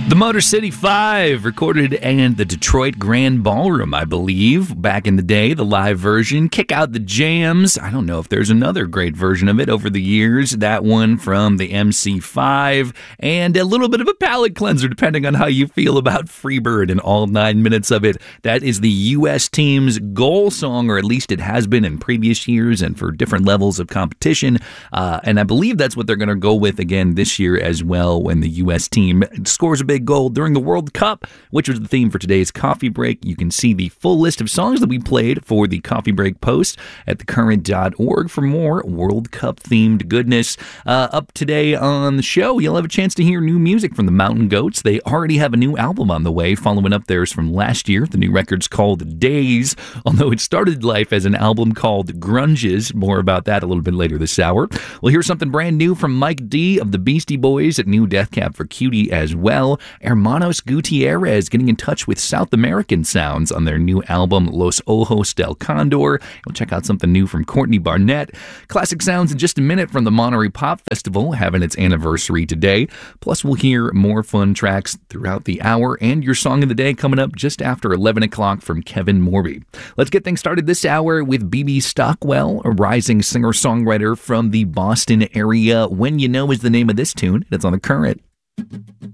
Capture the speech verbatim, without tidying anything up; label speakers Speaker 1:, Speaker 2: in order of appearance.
Speaker 1: The Motor City Five, recorded in the Detroit Grand Ballroom, I believe, back in the day, the live version. Kick Out the Jams. I don't know if there's another great version of it over the years. That one from the M C five, and a little bit of a palate cleanser, depending on how you feel about Freebird and all nine minutes of it. That is the U S team's goal song, or at least it has been in previous years and for different levels of competition. Uh, and I believe that's what they're going to go with again this year as well, when the U S team scores a big goal during the World Cup, which was the theme for today's Coffee Break. You can see the full list of songs that we played for the Coffee Break post at the current dot org for more World Cup themed goodness. Uh, up today on the show, you'll have a chance to hear new music from the Mountain Goats. They already have a new album on the way, following up theirs from last year. The new record's called Days, although it started life as an album called Grunges. More about that a little bit later this hour. We'll hear something brand new from Mike D of the Beastie Boys at New Death Cab for Cutie as well. Hermanos Gutierrez getting in touch with South American sounds on their new album Los Ojos del Condor. We'll check out something new from Courtney Barnett. Classic sounds in just a minute from the Monterey Pop Festival, having its anniversary today. Plus, we'll hear more fun tracks throughout the hour, and your song of the day coming up just after eleven o'clock from Kevin Morby. Let's get things started this hour with B B Stockwell, a rising singer-songwriter from the Boston area. When You Know is the name of this tune. It's on The Current.